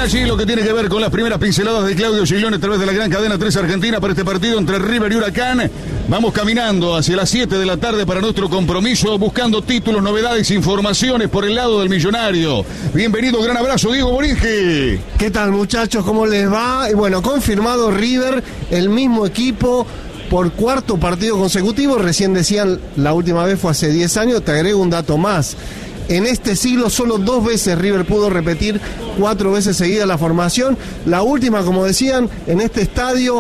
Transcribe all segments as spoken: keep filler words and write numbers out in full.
allí lo que tiene que ver con las primeras pinceladas de Claudio Giglione a través de la gran cadena tres Argentina para este partido entre River y Huracán. Vamos caminando hacia las siete de la tarde para nuestro compromiso, buscando títulos, novedades, informaciones por el lado del millonario. Bienvenido, gran abrazo, Diego Borinqui. ¿Qué tal, muchachos? ¿Cómo les va? Y bueno, confirmado River, el mismo equipo por cuarto partido consecutivo. Recién decían, la última vez fue hace diez años, te agrego un dato más. En este siglo solo dos veces River pudo repetir cuatro veces seguida la formación. La última, como decían, en este estadio,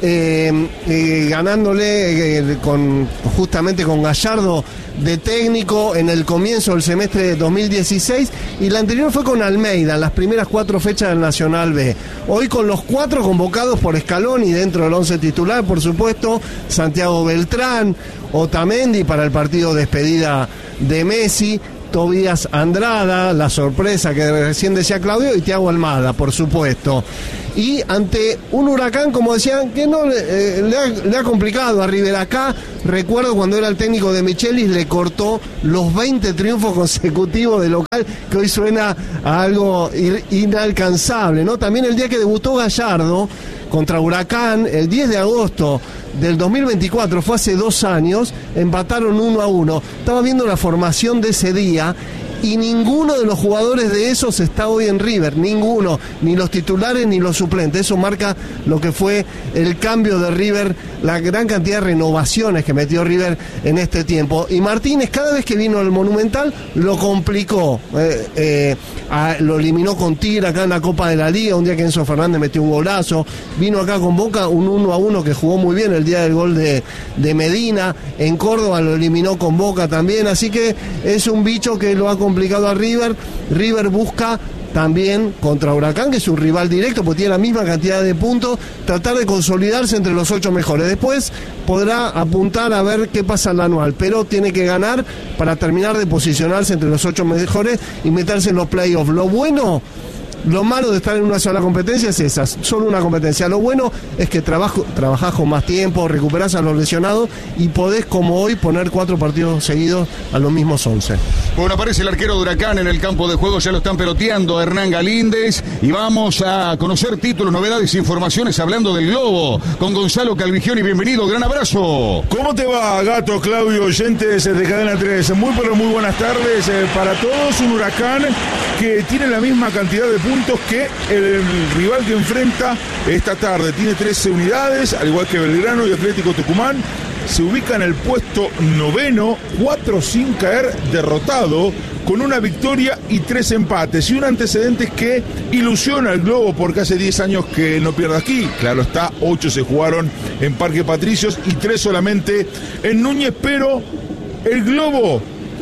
eh, eh, ganándole eh, con, justamente con Gallardo de técnico en el comienzo del semestre de dos mil dieciséis, y la anterior fue con Almeida en las primeras cuatro fechas del Nacional B. Hoy con los cuatro convocados por Scaloni dentro del once titular, por supuesto, Santiago Beltrán, Otamendi para el partido de despedida de Messi, Tobías Andrada, la sorpresa que recién decía Claudio, y Thiago Almada, por supuesto. Y ante un Huracán, como decían, que no eh, le, ha, le ha complicado a River. Acá, recuerdo cuando era el técnico de Michelis, le cortó los veinte triunfos consecutivos de local, que hoy suena a algo inalcanzable, ¿no? También el día que debutó Gallardo contra Huracán, el diez de agosto del dos mil veinticuatro, fue hace dos años, empataron uno a uno. Estaba viendo la formación de ese día y ninguno de los jugadores de esos está hoy en River, ninguno, ni los titulares ni los suplentes. Eso marca lo que fue el cambio de River, la gran cantidad de renovaciones que metió River en este tiempo. Y Martínez, cada vez que vino al Monumental, lo complicó, eh, eh, a, lo eliminó con Tigre acá en la Copa de la Liga, un día que Enzo Fernández metió un golazo, vino acá con Boca un uno a uno que jugó muy bien el día del gol de, de Medina, en Córdoba lo eliminó con Boca también, así que es un bicho que lo ha complicado a River. River busca también contra Huracán, que es un rival directo, porque tiene la misma cantidad de puntos, tratar de consolidarse entre los ocho mejores. Después podrá apuntar a ver qué pasa en la anual, pero tiene que ganar para terminar de posicionarse entre los ocho mejores y meterse en los playoffs. Lo bueno, lo malo de estar en una sola competencia es esa, solo una competencia. Lo bueno es que trabajo, trabajás con más tiempo, recuperás a los lesionados y podés, como hoy, poner cuatro partidos seguidos a los mismos once. Bueno, aparece el arquero de Huracán en el campo de juego, ya lo están peloteando Hernán Galíndez, y vamos a conocer títulos, novedades, informaciones hablando del Globo con Gonzalo Calvigioni. Bienvenido, gran abrazo. ¿Cómo te va, Gato, Claudio, oyentes de Cadena tres? Muy pero muy buenas tardes eh, para todos. Un Huracán que tiene la misma cantidad de puntos que el rival que enfrenta esta tarde. Tiene trece unidades, al igual que Belgrano y Atlético Tucumán. Se ubica en el puesto noveno, cuatro sin caer, derrotado, con una victoria y tres empates. Y un antecedente que ilusiona al Globo, porque hace diez años que no pierde aquí. Claro está, ocho se jugaron en Parque Patricios y tres solamente en Núñez, pero el Globo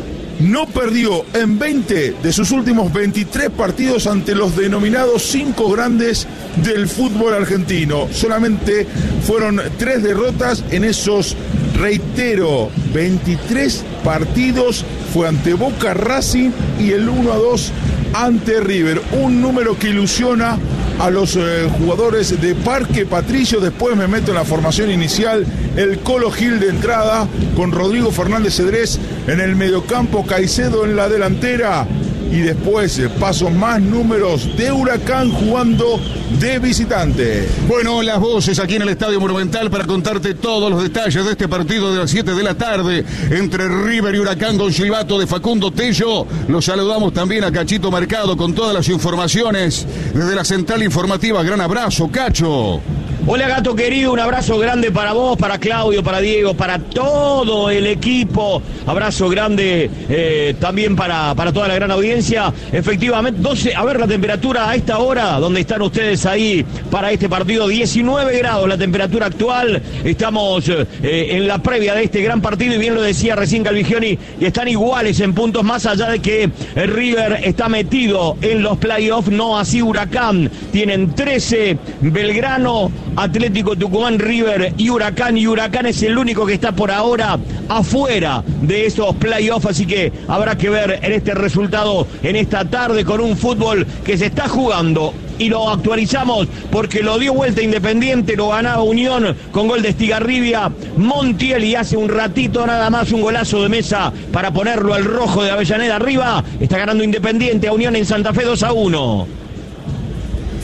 no perdió en veinte de sus últimos veintitrés partidos ante los denominados cinco grandes del fútbol argentino. Solamente fueron tres derrotas en esos, reitero, veintitrés partidos. Fue ante Boca, Racing y el uno a dos ante River. Un número que ilusiona a los eh, jugadores de Parque Patricio. Después me meto en la formación inicial, el Colo Gil de entrada, con Rodrigo Fernández Cedrés en el mediocampo, Caicedo en la delantera, y después eh, pasos más números de Huracán jugando de visitante. Bueno, las voces aquí en el Estadio Monumental para contarte todos los detalles de este partido de las siete de la tarde entre River y Huracán, con silbato de Facundo Tello. Los saludamos también a Cachito Mercado con todas las informaciones desde la central informativa. Gran abrazo, Cacho. Hola, Gato querido, un abrazo grande para vos, para Claudio, para Diego, para todo el equipo. Abrazo grande eh, también para, para toda la gran audiencia. Efectivamente, doce, a ver la temperatura a esta hora, donde están ustedes ahí para este partido, diecinueve grados la temperatura actual. Estamos eh, en la previa de este gran partido, y bien lo decía recién Calvigioni, y están iguales en puntos, más allá de que el River está metido en los playoffs, no así Huracán. Tienen trece, Belgrano, Atlético Tucumán, River y Huracán, y Huracán es el único que está por ahora afuera de esos playoffs, así que habrá que ver en este resultado en esta tarde, con un fútbol que se está jugando, y lo actualizamos porque lo dio vuelta Independiente, lo ganaba Unión con gol de Estigarribia. Montiel, y hace un ratito nada más un golazo de mesa para ponerlo al rojo de Avellaneda arriba. Está ganando Independiente a Unión en Santa Fe dos a uno.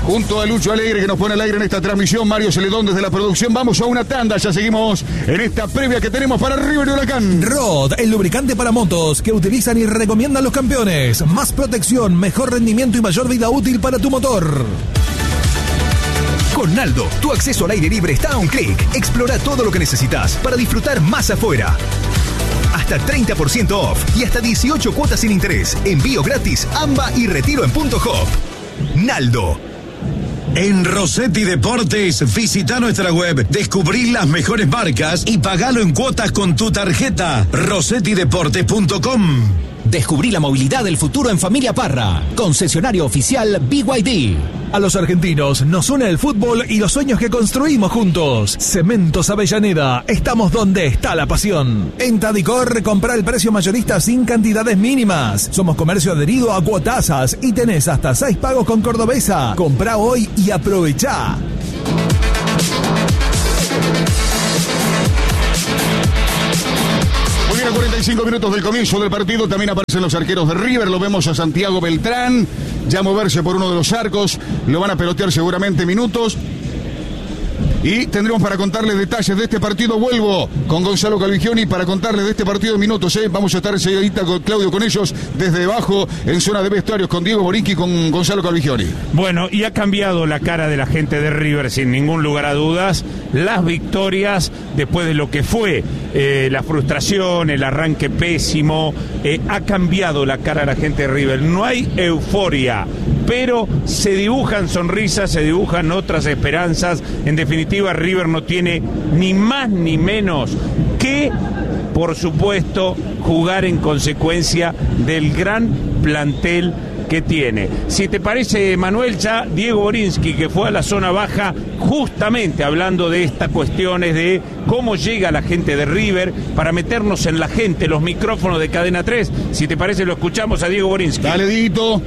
junto a Lucho Alegre que nos pone al aire en esta transmisión, Mario Celedón desde la producción. Vamos a una tanda, ya seguimos en esta previa que tenemos para River y Huracán. Rod, el lubricante para motos que utilizan y recomiendan los campeones. Más protección, mejor rendimiento y mayor vida útil para tu motor. Con Naldo, tu acceso al aire libre está a un clic. Explora todo lo que necesitas para disfrutar más afuera. Hasta treinta por ciento off y hasta dieciocho cuotas sin interés. Envío gratis, AMBA y retiro en punto hop. Naldo. En Rossetti Deportes, visita nuestra web, descubrí las mejores marcas y pagalo en cuotas con tu tarjeta. rossetti deportes punto com. Descubrí la movilidad del futuro en Familia Parra, concesionario oficial B Y D. A los argentinos nos une el fútbol y los sueños que construimos juntos. Cementos Avellaneda, estamos donde está la pasión. En Tadicor, compra el precio mayorista sin cantidades mínimas. Somos comercio adherido a cuotasas y tenés hasta seis pagos con Cordobesa. Comprá hoy y aprovechá. A cuarenta y cinco minutos del comienzo del partido también aparecen los arqueros de River. Lo vemos a Santiago Beltrán ya moverse por uno de los arcos. Lo van a pelotear seguramente minutos. Y tendremos para contarles detalles de este partido. Vuelvo con Gonzalo Calvigioni para contarles de este partido en minutos. ¿eh? Vamos a estar enseguida con Claudio con ellos desde debajo en zona de vestuarios con Diego Borinqui y con Gonzalo Calvigioni. Bueno, y ha cambiado la cara de la gente de River sin ningún lugar a dudas. Las victorias después de lo que fue eh, la frustración, el arranque pésimo, eh, ha cambiado la cara de la gente de River. No hay euforia, pero se dibujan sonrisas, se dibujan otras esperanzas. En definitiva, River no tiene ni más ni menos que, por supuesto, jugar en consecuencia del gran plantel que tiene. Si te parece, Manuel, ya Diego Borinqui, que fue a la zona baja justamente hablando de estas cuestiones de cómo llega la gente de River, para meternos en la gente, los micrófonos de Cadena tres. Si te parece, lo escuchamos a Diego Borinqui. Dale, Dito.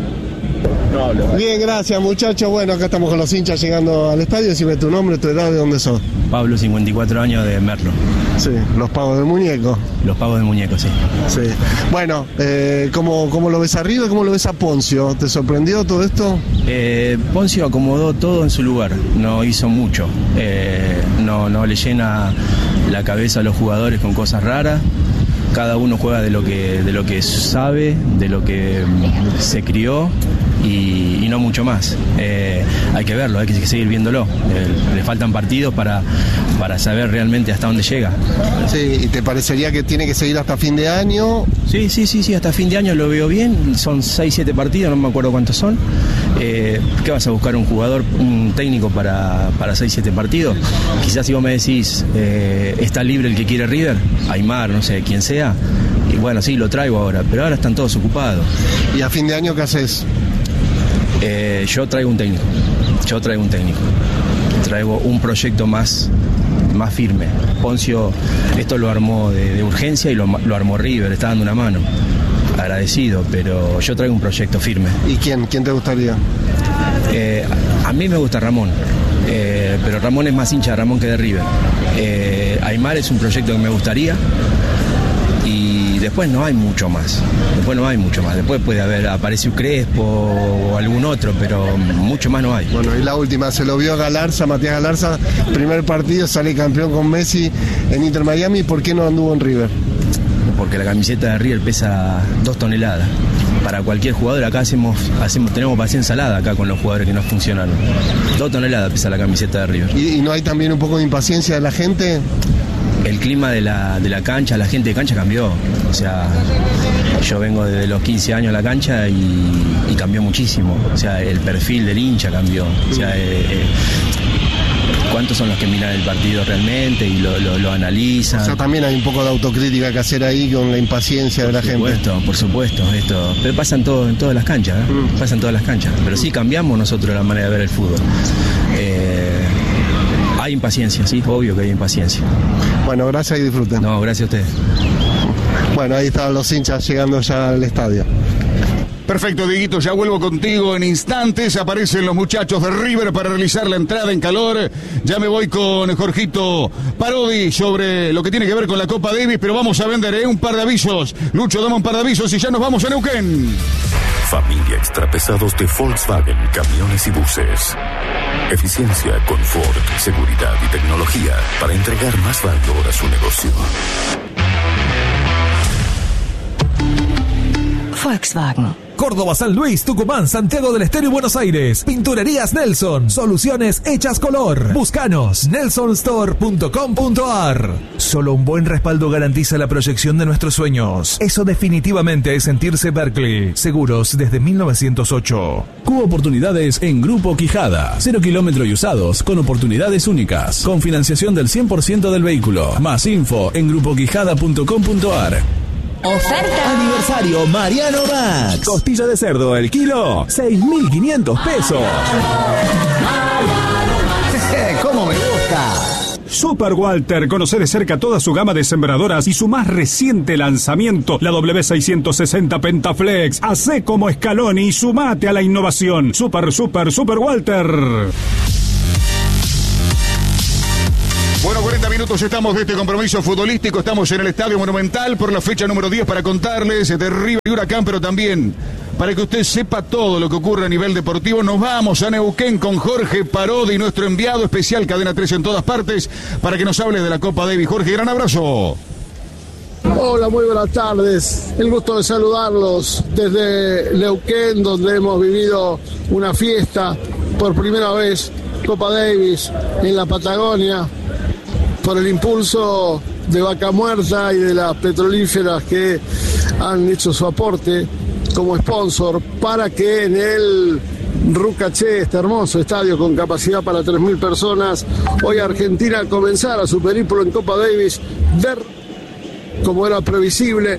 Bien, gracias, muchachos. Bueno, acá estamos con los hinchas llegando al estadio. Decime tu nombre, tu edad, de dónde sos. Pablo, cincuenta y cuatro años, de Merlo. Sí, los pagos de muñeco. Los pagos de muñeco, sí. Sí. Bueno, eh, ¿cómo, ¿cómo lo ves a River? ¿Cómo lo ves a Poncio? ¿Te sorprendió todo esto? Eh, Poncio acomodó todo en su lugar, no hizo mucho. Eh, no, no le llena la cabeza a los jugadores con cosas raras. Cada uno juega de lo que, de lo que sabe, de lo que se crió. Y, y no mucho más. Eh, hay que verlo, hay que seguir viéndolo. Eh, le faltan partidos para, para saber realmente hasta dónde llega. Sí, ¿y te parecería que tiene que seguir hasta fin de año? Sí, sí, sí, sí, hasta fin de año lo veo bien. Son seis, siete partidos, no me acuerdo cuántos son. Eh, ¿Qué vas a buscar un jugador, un técnico para, para seis, siete partidos? Quizás si vos me decís, eh, está libre el que quiere River, Aymar, no sé, quien sea. Y bueno, sí, lo traigo ahora, pero ahora están todos ocupados. ¿Y a fin de año qué haces? Eh, yo traigo un técnico, yo traigo un técnico, traigo un proyecto más, más firme. Poncio esto lo armó de, de urgencia y lo, lo armó River, está dando una mano, agradecido, pero yo traigo un proyecto firme. ¿Y quién? ¿Quién te gustaría? Eh, a mí me gusta Ramón, eh, pero Ramón es más hincha de Ramón que de River. Eh, Aymar es un proyecto que me gustaría. Y después no hay mucho más. Después no hay mucho más. Después puede haber, aparece un Crespo o algún otro, pero mucho más no hay. Bueno, y la última, se lo vio a Galarza, Matías Galarza, primer partido, sale campeón con Messi en Inter Miami. ¿Por qué no anduvo en River? Porque la camiseta de River pesa dos toneladas. Para cualquier jugador acá hacemos, hacemos tenemos para hacer ensalada acá con los jugadores que no funcionaron. Dos toneladas pesa la camiseta de River. ¿Y, y no hay también un poco de impaciencia de la gente? El clima de la, de la cancha, la gente de cancha cambió. O sea, yo vengo desde los quince años a la cancha y, y cambió muchísimo. O sea, el perfil del hincha cambió. O sea, eh, eh, ¿cuántos son los que miran el partido realmente y lo, lo, lo analizan? O sea, también hay un poco de autocrítica que hacer ahí con la impaciencia de la gente. Por supuesto, por supuesto. Esto, pero pasa en, todo, en todas las canchas, ¿eh? Mm. Pasa en todas las canchas. Pero sí cambiamos nosotros la manera de ver el fútbol. Eh, Hay impaciencia, sí, obvio que hay impaciencia. Bueno, gracias y disfruten. No, gracias a ustedes. Bueno, ahí estaban los hinchas llegando ya al estadio. Perfecto, Dieguito, ya vuelvo contigo en instantes. Aparecen los muchachos de River para realizar la entrada en calor. Ya me voy con Jorgito Parodi sobre lo que tiene que ver con la Copa Davis, pero vamos a vender ¿eh? un par de avisos. Lucho, dame un par de avisos y ya nos vamos a Neuquén. Familia Extrapesados de Volkswagen Camiones y Buses. Eficiencia, confort, seguridad y tecnología para entregar más valor a su negocio. Volkswagen. Córdoba, San Luis, Tucumán, Santiago del Estero y Buenos Aires. Pinturerías Nelson. Soluciones hechas color. Búscanos. nelson store punto com punto a r. Solo un buen respaldo garantiza la proyección de nuestros sueños. Eso definitivamente es sentirse Berkeley. Seguros desde mil novecientos ocho. Cubo oportunidades en Grupo Quijada. Cero kilómetro y usados con oportunidades únicas. Con financiación del cien por ciento del vehículo. Más info en grupo quijada punto com punto a r. Oferta aniversario Mariano Max. Costilla de cerdo el kilo, seis mil quinientos pesos. ¿Cómo me gusta? Super Walter, conoce de cerca toda su gama de sembradoras y su más reciente lanzamiento, la W seiscientos sesenta Pentaflex. Hacé como Scaloni y sumate a la innovación. Super, super, Super Walter. Bueno, cuarenta minutos estamos de este compromiso futbolístico. Estamos en el Estadio Monumental por la fecha número diez para contarles de River y Huracán, pero también para que usted sepa todo lo que ocurre a nivel deportivo. Nos vamos a Neuquén con Jorge Parodi, nuestro enviado especial Cadena tres en todas partes, para que nos hable de la Copa Davis. Jorge, gran abrazo. Hola, muy buenas tardes. El gusto de saludarlos desde Neuquén, donde hemos vivido una fiesta por primera vez, Copa Davis en la Patagonia, por el impulso de Vaca Muerta y de las petrolíferas que han hecho su aporte como sponsor para que en el Rucaché, este hermoso estadio con capacidad para tres mil personas, hoy Argentina comenzara su periplo en Copa Davis, ver, como era previsible,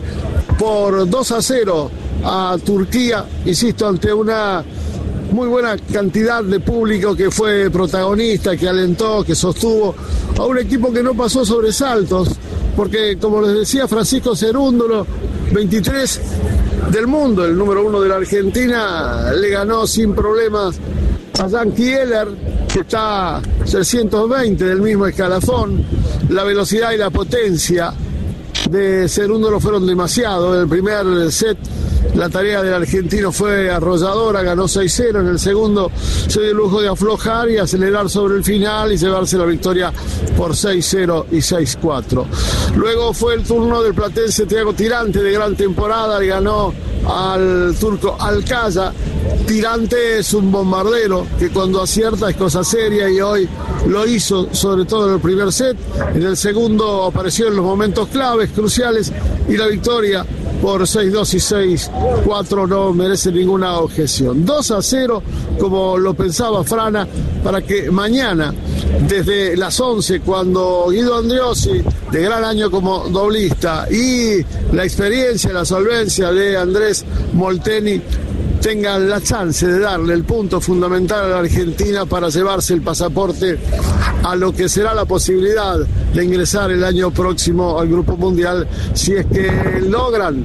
por dos a cero a Turquía, insisto, ante una muy buena cantidad de público que fue protagonista, que alentó, que sostuvo a un equipo que no pasó sobresaltos, porque como les decía Francisco Cerúndolo, veintitrés del mundo, el número uno de la Argentina, le ganó sin problemas a Jan Kieler, que está trescientos veinte del mismo escalafón. La velocidad y la potencia de Cerúndolo fueron demasiado. En el primer set la tarea del argentino fue arrolladora, ganó seis cero. En el segundo se dio el lujo de aflojar y acelerar sobre el final y llevarse la victoria por seis cero y seis cuatro. Luego fue el turno del platense Thiago Tirante, de gran temporada, y ganó al turco Alcaya. Tirante es un bombardero que cuando acierta es cosa seria, y hoy lo hizo, sobre todo en el primer set. En el segundo apareció en los momentos claves, cruciales, y la victoria por seis dos y seis cuatro no merece ninguna objeción. dos a cero, como lo pensaba Frana, para que mañana, desde las once, cuando Guido Andriosi, de gran año como doblista, y la experiencia, la solvencia de Andrés Molteni, tengan la chance de darle el punto fundamental a la Argentina para llevarse el pasaporte a lo que será la posibilidad de ingresar el año próximo al Grupo Mundial, si es que logran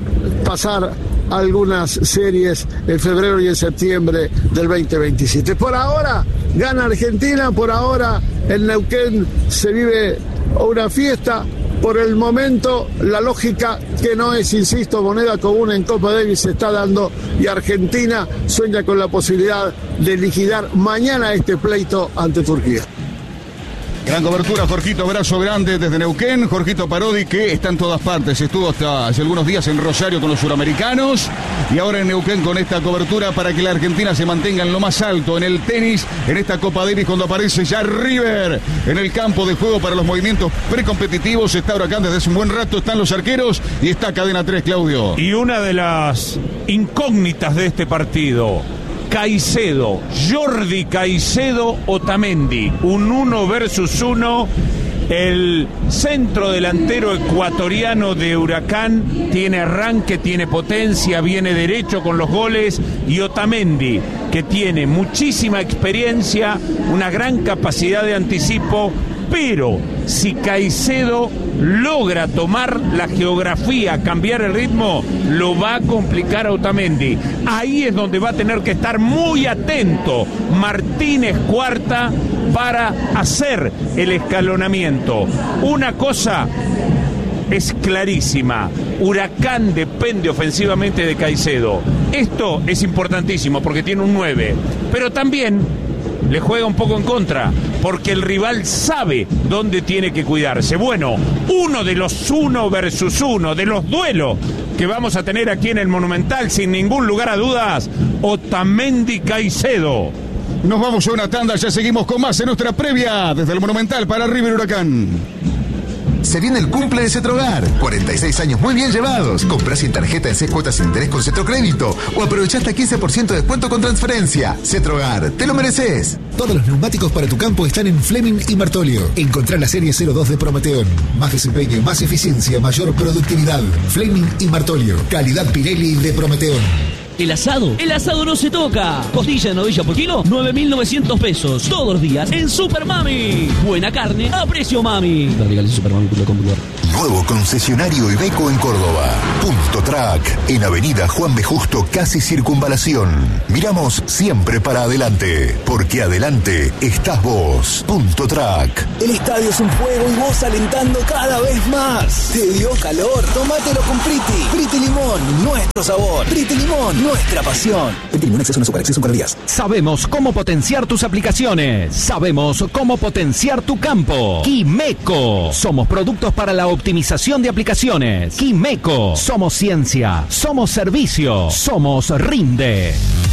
pasar algunas series en febrero y en septiembre del veinte veintisiete. Por ahora gana Argentina, por ahora en Neuquén se vive una fiesta. Por el momento, la lógica, que no es, insisto, moneda común en Copa Davis, se está dando, y Argentina sueña con la posibilidad de liquidar mañana este pleito ante Turquía. Gran cobertura, Jorgito, abrazo grande desde Neuquén. Jorgito Parodi, que está en todas partes, estuvo hasta hace algunos días en Rosario con los suramericanos y ahora en Neuquén con esta cobertura para que la Argentina se mantenga en lo más alto en el tenis, en esta Copa Davis, cuando aparece ya River en el campo de juego para los movimientos precompetitivos. Está Huracán desde hace un buen rato, están los arqueros y está Cadena tres, Claudio. Y una de las incógnitas de este partido: Caicedo, Jordi Caicedo, Otamendi, un uno versus uno. El centro delantero ecuatoriano de Huracán tiene arranque, tiene potencia, viene derecho con los goles, y Otamendi, que tiene muchísima experiencia, una gran capacidad de anticipo, pero si Caicedo logra tomar la geografía, cambiar el ritmo, lo va a complicar a Otamendi. Ahí es donde va a tener que estar muy atento Martínez Cuarta para hacer el escalonamiento. Una cosa es clarísima: Huracán depende ofensivamente de Caicedo. Esto es importantísimo porque tiene un nueve, pero también le juega un poco en contra, porque el rival sabe dónde tiene que cuidarse. Bueno, uno de los uno versus uno, de los duelos que vamos a tener aquí en el Monumental, sin ningún lugar a dudas, Otamendi Caicedo. Nos vamos a una tanda, ya seguimos con más en nuestra previa desde el Monumental para River Huracán. Se viene el cumple de Cetrogar. cuarenta y seis años muy bien llevados. Comprá sin tarjeta en seis cuotas sin interés con Cetrocrédito. O aprovechá hasta quince por ciento de descuento con transferencia. Cetrogar, te lo mereces. Todos los neumáticos para tu campo están en Fleming y Martolio. Encontrá la serie cero dos de Prometeón. Más desempeño, más eficiencia, mayor productividad. Fleming y Martolio. Calidad Pirelli de Prometeón. El asado, el asado no se toca. Costilla de novilla por kilo, nueve mil novecientos pesos. Todos los días en Super Mami. Buena carne a precio mami. Nuevo concesionario Iveco en Córdoba. Punto Track. En Avenida Juan B. Justo, casi Circunvalación. Miramos siempre para adelante. Porque adelante estás vos. Punto Track. El estadio es un juego y vos alentando cada vez más. ¿Te dio calor? Tómatelo con Priti. Priti Limón, nuestro sabor. Priti Limón, nuestra pasión. Priti Limón, exceso no azúcar, exceso en calorías. Sabemos cómo potenciar tus aplicaciones. Sabemos cómo potenciar tu campo. Quimeco. Somos productos para la optimización de aplicaciones. Quimeco. Somos ciencia. Somos servicio. Somos Rinde.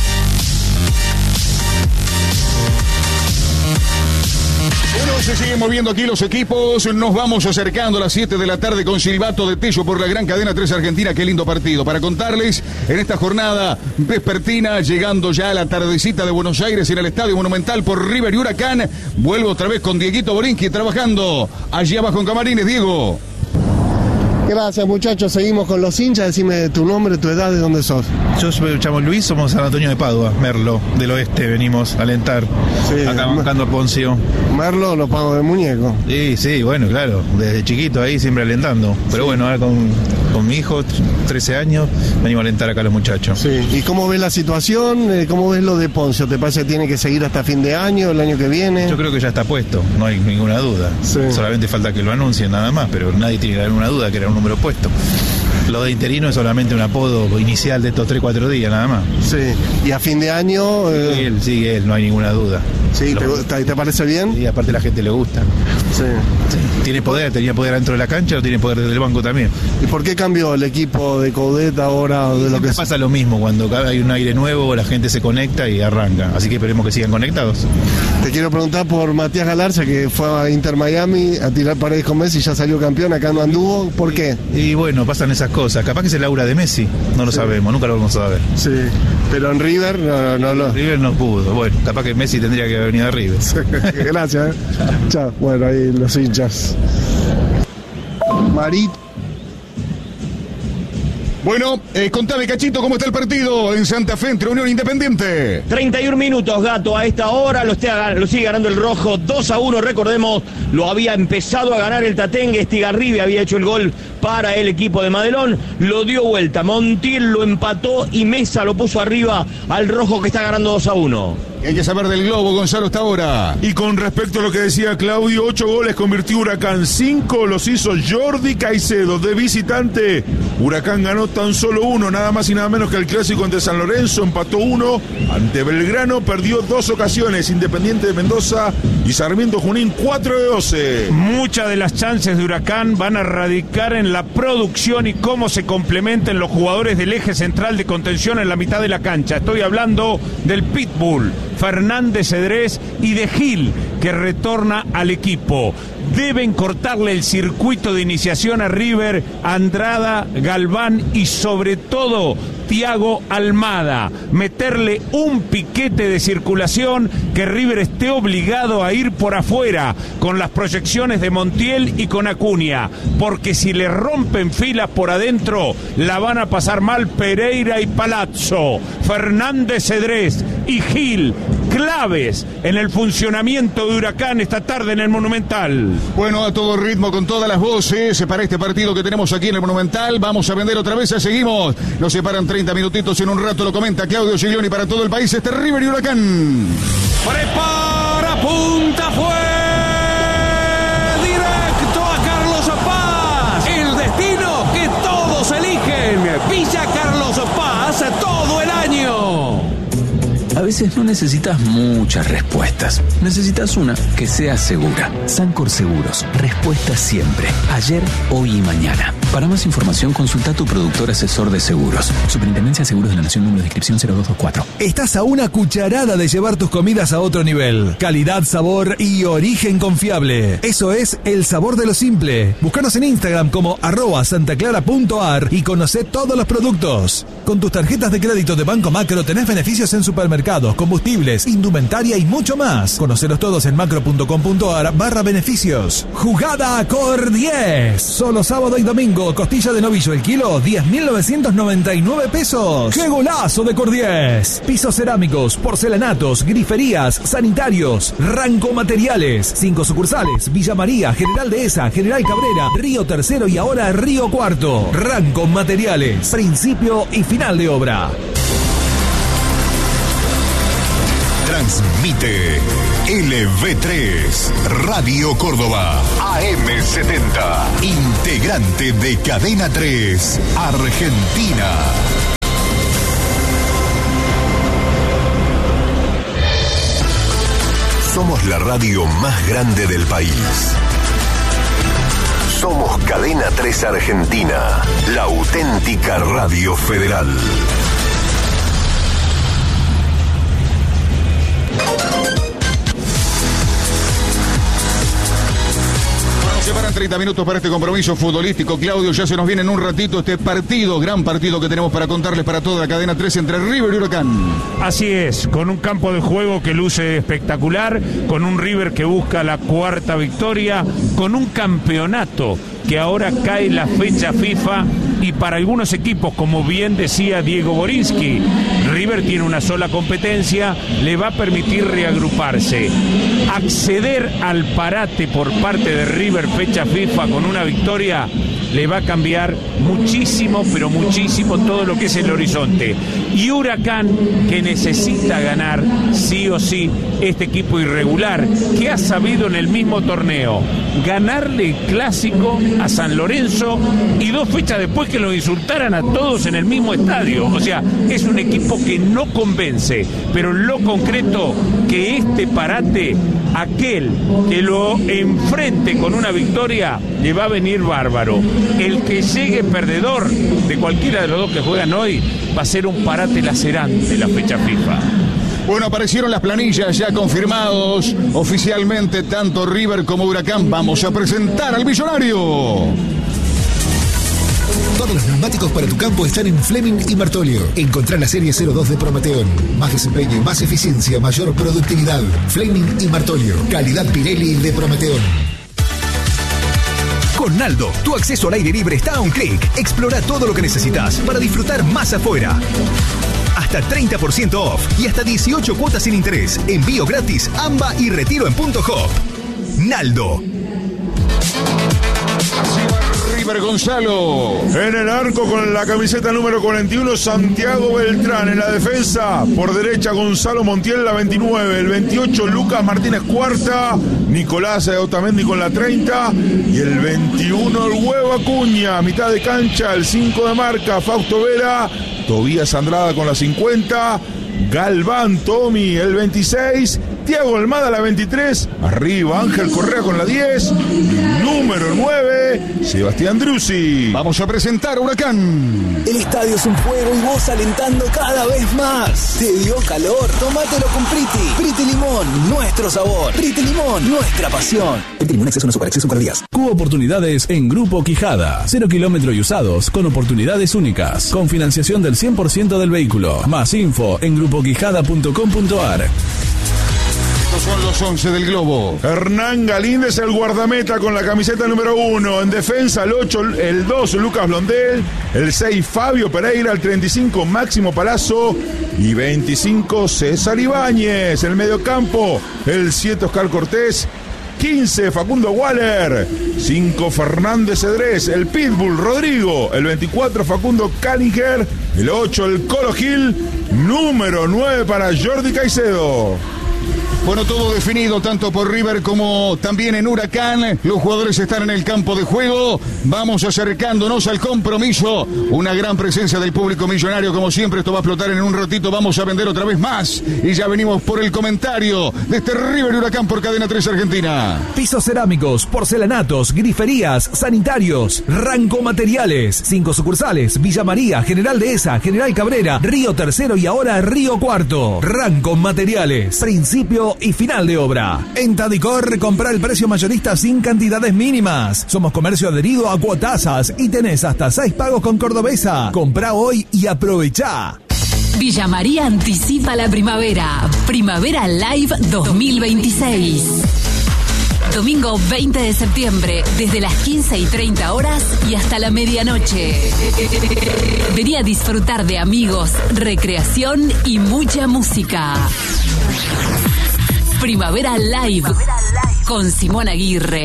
Bueno, se siguen moviendo aquí los equipos. Nos vamos acercando a las siete de la tarde con silbato de Tello por la gran cadena tres Argentina. Qué lindo partido para contarles en esta jornada vespertina, llegando ya a la tardecita de Buenos Aires en el Estadio Monumental por River y Huracán. Vuelvo otra vez con Dieguito Borinqui trabajando allí abajo en Camarines. Diego. Gracias, muchachos. Seguimos con los hinchas. Decime tu nombre, tu edad, de dónde sos. Yo me llamo Luis, somos San Antonio de Padua, Merlo, del oeste. Venimos a alentar. Sí, acá bancando a Poncio. Merlo, los pagos de muñeco. Sí, sí, bueno, claro. Desde chiquito ahí siempre alentando. Pero sí. Bueno, ahora con, con mi hijo, trece años, venimos a alentar acá a los muchachos. Sí. ¿Y cómo ves la situación? ¿Cómo ves lo de Poncio? ¿Te parece que tiene que seguir hasta fin de año, el año que viene? Yo creo que ya está puesto, no hay ninguna duda. Sí. Solamente falta que lo anuncien nada más, pero nadie tiene ninguna duda que era un número puesto. Lo de interino es solamente un apodo inicial de estos tres cuatro días nada más. Sí, y a fin de año... Eh... Sí, él, sí, él, no hay ninguna duda. Sí, ¿te, ¿te parece bien? Y aparte la gente le gusta. Sí. Sí. Tiene poder, tenía poder dentro de la cancha o tiene poder desde el banco también. ¿Y por qué cambió el equipo de Coudet ahora? De lo que pasa lo mismo, cuando hay un aire nuevo la gente se conecta y arranca, así que esperemos que sigan conectados. Te quiero preguntar por Matías Galarza, que fue a Inter Miami a tirar paredes con Messi y ya salió campeón, acá no anduvo, ¿por qué? Y bueno, pasan esas cosas, capaz que es el aura de Messi, no lo sí. sabemos, nunca lo vamos a saber. Sí, pero en River no, no lo... River no pudo, bueno, capaz que Messi tendría que haber venido a River. Gracias, ¿eh? Chao. Bueno, ahí los hinchas. Marito. Bueno, eh, contame, Cachito, ¿cómo está el partido en Santa Fe entre Unión Independiente? treinta y un minutos, Gato, a esta hora lo, está, lo sigue ganando el rojo, dos a uno, recordemos, lo había empezado a ganar el Tatengue, Estigarribia había hecho el gol para el equipo de Madelón, lo dio vuelta, Montiel lo empató y Mesa lo puso arriba al rojo que está ganando dos a uno. Hay que saber del globo, Gonzalo, hasta ahora. Y con respecto a lo que decía Claudio, ocho goles convirtió Huracán, cinco los hizo Jordi Caicedo de visitante. Huracán ganó tan solo uno, nada más y nada menos que el clásico ante San Lorenzo, empató uno, ante Belgrano perdió dos ocasiones, Independiente de Mendoza y Sarmiento Junín cuatro de doce. Muchas de las chances de Huracán van a radicar en la producción y cómo se complementen los jugadores del eje central de contención en la mitad de la cancha. Estoy hablando del Pitbull, Fernández Cedrés y de Gil, que retorna al equipo. Deben cortarle el circuito de iniciación a River, Andrada, Galván y sobre todo Thiago Almada. Meterle un piquete de circulación, que River esté obligado a ir por afuera con las proyecciones de Montiel y con Acuña, porque si le rompen filas por adentro la van a pasar mal Pereira y Palazzo. Fernández Cedrés y Gil, claves en el funcionamiento de Huracán esta tarde en el Monumental. Bueno, a todo ritmo, con todas las voces para este partido que tenemos aquí en el Monumental. Vamos a vender otra vez, ya seguimos. Nos separan treinta minutitos, en un rato lo comenta Claudio Giglioni para todo el país. Este River y Huracán. Prepara, punta, fue directo a Carlos Paz. El destino que todos eligen. Villa Carlos Paz, todo el año. veces no necesitas muchas respuestas. Necesitas una que sea segura. Sancor Seguros. Respuesta siempre. Ayer, hoy y mañana. Para más información, consulta a tu productor asesor de seguros. Superintendencia de Seguros de la Nación, número de inscripción cero dos dos cuatro. Estás a una cucharada de llevar tus comidas a otro nivel. Calidad, sabor y origen confiable. Eso es el sabor de lo simple. Búscanos en Instagram como arroba santaclara.ar y conoce todos los productos. Con tus tarjetas de crédito de Banco Macro tenés beneficios en supermercados, combustibles, indumentaria y mucho más. Conocelos todos en macro.com.ar barra beneficios. Jugada Cor diez. Solo sábado y domingo, costilla de novillo el kilo, diez mil novecientos noventa y nueve pesos. ¡Qué golazo de Cor diez! Pisos cerámicos, porcelanatos, griferías, sanitarios, Ranco Materiales. Cinco sucursales: Villa María, General Dehesa, General Cabrera, Río Tercero y ahora Río Cuarto. Ranco Materiales. Principio y final de obra. Transmite L V tres, Radio Córdoba, A M setenta, integrante de Cadena tres, Argentina. Somos la radio más grande del país. Somos Cadena tres Argentina, la auténtica radio federal. Separan treinta minutos para este compromiso futbolístico. Claudio, ya se nos viene en un ratito este partido, gran partido que tenemos para contarles para toda la Cadena tres entre River y Huracán. Así es, con un campo de juego que luce espectacular, con un River que busca la cuarta victoria, con un campeonato que ahora cae la fecha FIFA y para algunos equipos, como bien decía Diego Borinsky, River tiene una sola competencia, le va a permitir reagruparse. Acceder al parate por parte de River fecha FIFA con una victoria le va a cambiar muchísimo, pero muchísimo todo lo que es el horizonte. Y Huracán, que necesita ganar sí o sí este equipo irregular, que ha sabido en el mismo torneo ganarle el clásico a San Lorenzo y dos fechas después que lo insultaran a todos en el mismo estadio. O sea, es un equipo que no convence, pero en lo concreto que este parate, aquel que lo enfrente con una victoria, le va a venir bárbaro. El que llegue perdedor de cualquiera de los dos que juegan hoy va a ser un parate lacerante la fecha FIFA. Bueno, aparecieron las planillas ya confirmados oficialmente, tanto River como Huracán. Vamos a presentar al millonario. Todos los neumáticos para tu campo están en Fleming y Martolio. Encontrá la serie cero dos de Prometeon. Más desempeño, más eficiencia, mayor productividad. Fleming y Martolio. Calidad Pirelli de Prometeon. Con Naldo, tu acceso al aire libre está a un clic. Explora todo lo que necesitas para disfrutar más afuera. Hasta treinta por ciento off y hasta dieciocho cuotas sin interés. Envío gratis, AMBA y retiro en punto hop. Naldo. River Gonzalo. En el arco con la camiseta número cuarenta y uno, Santiago Beltrán. En la defensa, por derecha, Gonzalo Montiel, la veintinueve. El veintiocho, Lucas Martínez Cuarta. Nicolás Otamendi con la treinta. Y el veintiuno, el Huevo Acuña. Mitad de cancha, el cinco de marca, Fausto Vera. Tobías Andrada con la cincuenta. Galván Tommy, el veintiséis. Tiago Almada, la veintitrés. Arriba Ángel Correa con la diez. Número nueve, Sebastián Druzzi. Vamos a presentar a Huracán. El estadio es un juego y vos alentando cada vez más. ¿Te dio calor? Tómatelo con Priti. Priti Limón, nuestro sabor. Priti Limón, nuestra pasión. Priti Limón, acceso a super acceso con días. Cubo oportunidades en Grupo Quijada. Cero kilómetros y usados con oportunidades únicas. Con financiación del cien por ciento del vehículo. Más info en grupo quijada punto com punto ar. Son los once del Globo. Hernán Galíndez, el guardameta con la camiseta número uno. En defensa, el ocho, el dos, Lucas Blondel. El seis, Fabio Pereira. El treinta y cinco, Máximo Palazzo. Y veinticinco, César Ibáñez. El mediocampo, el siete, Oscar Cortés. quince, Facundo Waller. cinco, Fernández Cedrés. El Pitbull, Rodrigo. El veinticuatro, Facundo Callinger. El ocho, el Colo Gil. Número nueve para Jordi Caicedo. Bueno, todo definido tanto por River como también en Huracán. Los jugadores están en el campo de juego. Vamos acercándonos al compromiso. Una gran presencia del público millonario. Como siempre, esto va a explotar en un ratito. Vamos a vender otra vez más. Y ya venimos por el comentario de este River y Huracán por Cadena tres Argentina. Pisos cerámicos, porcelanatos, griferías, sanitarios, Ranco Materiales. Cinco sucursales: Villa María, General Dehesa, General Cabrera, Río Tercero y ahora Río Cuarto. Ranco Materiales. Principio y final de obra. En Tadicor, compra el precio mayorista sin cantidades mínimas. Somos comercio adherido a Cuotasas y tenés hasta seis pagos con Cordobesa. Comprá hoy y aprovechá. Villa María anticipa la primavera. Primavera Live dos mil veintiséis. Domingo veinte de septiembre, desde las quince y treinta horas y hasta la medianoche. Vení a disfrutar de amigos, recreación y mucha música. Primavera Live con Simón Aguirre.